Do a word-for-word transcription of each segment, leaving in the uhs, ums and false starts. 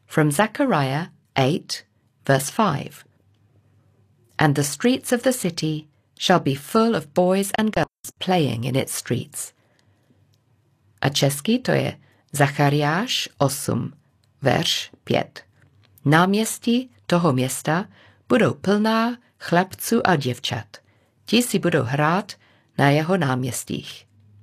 from Zechariah eight, verse five. And the streets of the city shall be full of boys and girls playing in its streets. A český to je Zachariáš osm, verš pět. Náměstí toho města budou plná chlapců a děvčat. Ti si budou hrát na jeho náměstích.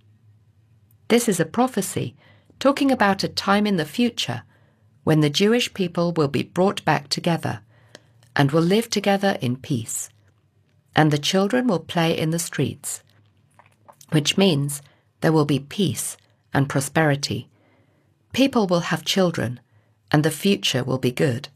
This is a prophecy talking about a time in the future when the Jewish people will be brought back together and will live together in peace, and the children will play in the streets, which means there will be peace and prosperity. People will have children, and the future will be good.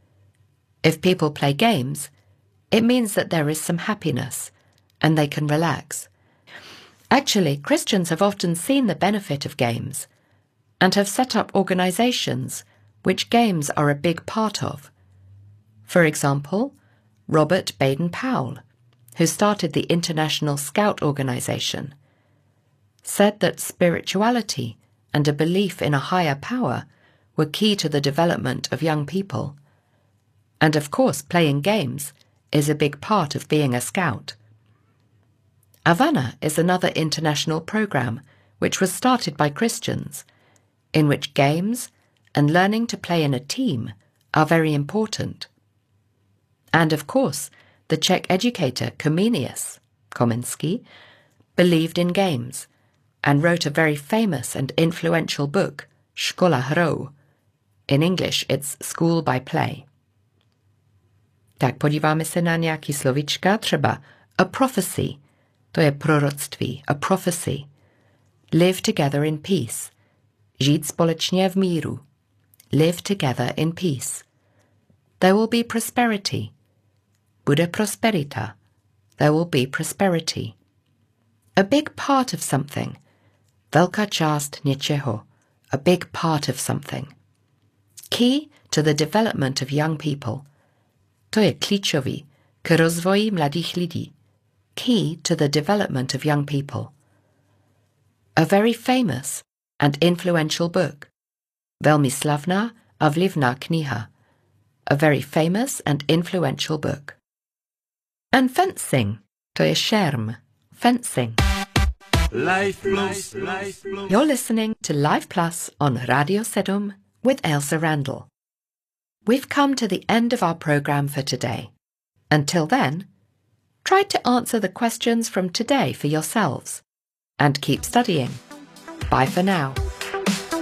If people play games, it means that there is some happiness, and they can relax. Actually, Christians have often seen the benefit of games, and have set up organizations which games are a big part of. For example, Robert Baden-Powell, who started the International Scout Organization, said that spirituality and a belief in a higher power were key to the development of young people. And of course, playing games is a big part of being a scout. Havana is another international program which was started by Christians, in which games and learning to play in a team are very important. And of course, the Czech educator Comenius Komenský believed in games and wrote a very famous and influential book, Škola hrou. In English, it's School by Play. Tak podíváme se na nějaký slovíčka, třeba a prophecy, to je proroctví, a prophecy. Live together in peace, žít společně v míru. Live together in peace. There will be prosperity. Bude prosperita. There will be prosperity. A big part of something. Velká část něčeho. A big part of something. Key to the development of young people. To je klíčový k rozvoji mladých lidí. Key to the development of young people. A very famous and influential book. Velmi slavná a vlivná kniha. A very famous and influential book. And fencing, to je šerm. Fencing. Life Plus, Life Plus. You're listening to Life Plus on Radio sedm with Ailsa Randall. We've come to the end of our programme for today. Until then, try to answer the questions from today for yourselves and keep studying. Bye for now.